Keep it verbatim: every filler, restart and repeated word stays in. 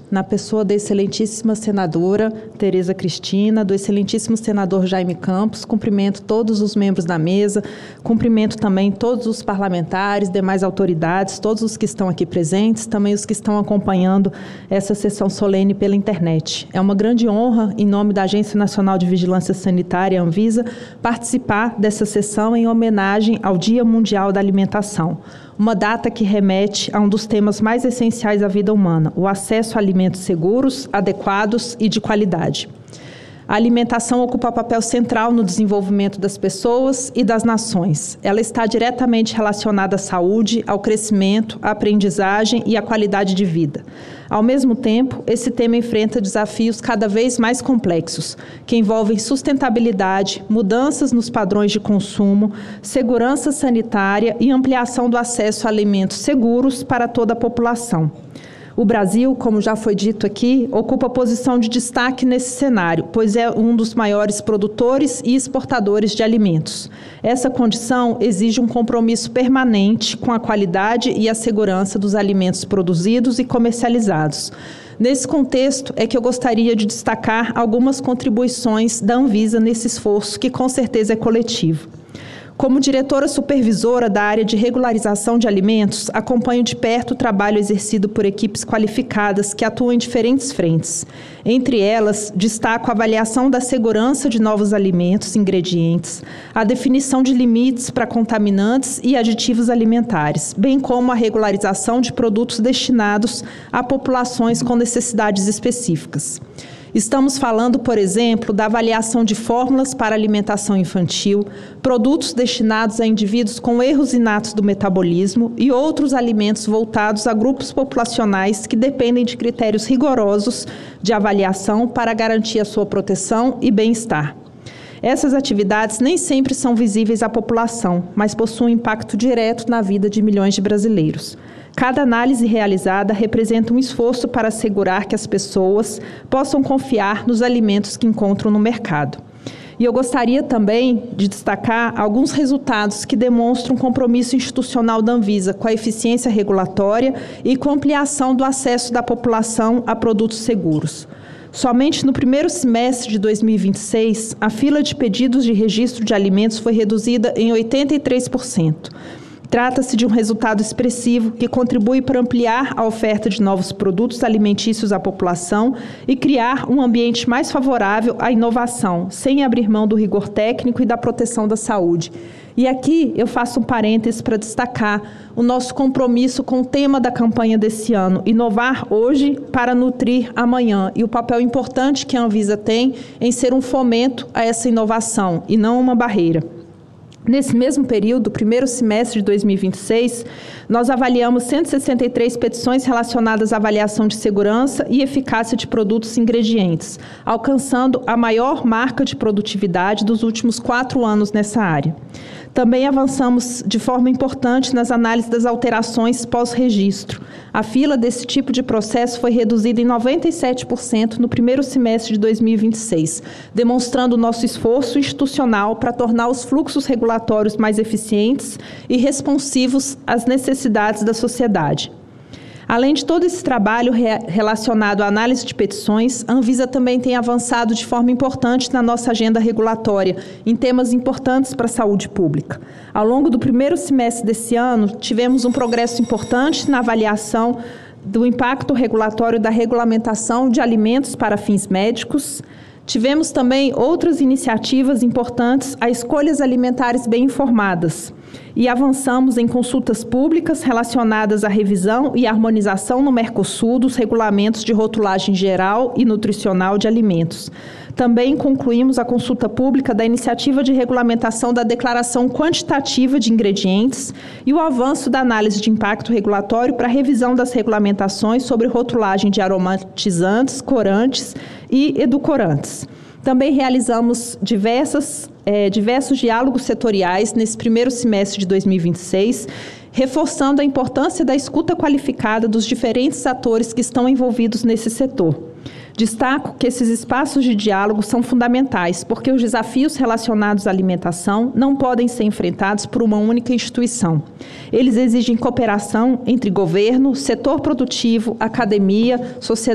na pessoa da excelentíssima senadora Tereza Cristina, do excelentíssimo senador Jaime Campos. Cumprimento todos os membros da mesa, cumprimento também todos os parlamentares, demais autoridades, todos os que estão aqui presentes, também os que estão acompanhando essa sessão solene pela internet. É uma grande honra, em nome da Agência Nacional de Vigilância Sanitária, Anvisa, participar dessa sessão em homenagem ao Dia Mundial da Alimentação. Uma data que remete a um dos temas mais essenciais da vida humana, o acesso a alimentos seguros, adequados e de qualidade. A alimentação ocupa papel central no desenvolvimento das pessoas e das nações. Ela está diretamente relacionada à saúde, ao crescimento, à aprendizagem e à qualidade de vida. Ao mesmo tempo, esse tema enfrenta desafios cada vez mais complexos, que envolvem sustentabilidade, mudanças nos padrões de consumo, segurança sanitária e ampliação do acesso a alimentos seguros para toda a população. O Brasil, como já foi dito aqui, ocupa posição de destaque nesse cenário, pois é um dos maiores produtores e exportadores de alimentos. Essa condição exige um compromisso permanente com a qualidade e a segurança dos alimentos produzidos e comercializados. Nesse contexto, é que eu gostaria de destacar algumas contribuições da Anvisa nesse esforço, que com certeza é coletivo. Como diretora supervisora da área de regularização de alimentos, acompanho de perto o trabalho exercido por equipes qualificadas que atuam em diferentes frentes. Entre elas, destaco a avaliação da segurança de novos alimentos e ingredientes, a definição de limites para contaminantes e aditivos alimentares, bem como a regularização de produtos destinados a populações com necessidades específicas. Estamos falando, por exemplo, da avaliação de fórmulas para alimentação infantil, produtos destinados a indivíduos com erros inatos do metabolismo e outros alimentos voltados a grupos populacionais que dependem de critérios rigorosos de avaliação para garantir a sua proteção e bem-estar. Essas atividades nem sempre são visíveis à população, mas possuem impacto direto na vida de milhões de brasileiros. Cada análise realizada representa um esforço para assegurar que as pessoas possam confiar nos alimentos que encontram no mercado. E eu gostaria também de destacar alguns resultados que demonstram um compromisso institucional da Anvisa com a eficiência regulatória e com a ampliação do acesso da população a produtos seguros. Somente no primeiro semestre de dois mil e vinte e seis, a fila de pedidos de registro de alimentos foi reduzida em oitenta e três por cento. Trata-se de um resultado expressivo que contribui para ampliar a oferta de novos produtos alimentícios à população e criar um ambiente mais favorável à inovação, sem abrir mão do rigor técnico e da proteção da saúde. E aqui eu faço um parêntese para destacar o nosso compromisso com o tema da campanha desse ano, inovar hoje para nutrir amanhã, e o papel importante que a Anvisa tem em ser um fomento a essa inovação e não uma barreira. Nesse mesmo período, primeiro semestre de dois mil e vinte e seis, nós avaliamos cento e sessenta e três petições relacionadas à avaliação de segurança e eficácia de produtos e ingredientes, alcançando a maior marca de produtividade dos últimos quatro anos nessa área. Também avançamos de forma importante nas análises das alterações pós-registro. A fila desse tipo de processo foi reduzida em noventa e sete por cento no primeiro semestre de dois mil e vinte e seis, demonstrando o nosso esforço institucional para tornar os fluxos regulatórios mais eficientes e responsivos às necessidades da sociedade. Além de todo esse trabalho re- relacionado à análise de petições, a Anvisa também tem avançado de forma importante na nossa agenda regulatória, em temas importantes para a saúde pública. Ao longo do primeiro semestre desse ano, tivemos um progresso importante na avaliação do impacto regulatório da regulamentação de alimentos para fins médicos. Tivemos também outras iniciativas importantes a escolhas alimentares bem informadas. E avançamos em consultas públicas relacionadas à revisão e harmonização no Mercosul dos regulamentos de rotulagem geral e nutricional de alimentos. Também concluímos a consulta pública da iniciativa de regulamentação da declaração quantitativa de ingredientes e o avanço da análise de impacto regulatório para a revisão das regulamentações sobre rotulagem de aromatizantes, corantes e edulcorantes. Também realizamos diversas, eh, diversos diálogos setoriais nesse primeiro semestre de dois mil e vinte e seis, reforçando a importância da escuta qualificada dos diferentes atores que estão envolvidos nesse setor. Destaco que esses espaços de diálogo são fundamentais, porque os desafios relacionados à alimentação não podem ser enfrentados por uma única instituição. Eles exigem cooperação entre governo, setor produtivo, academia, sociedade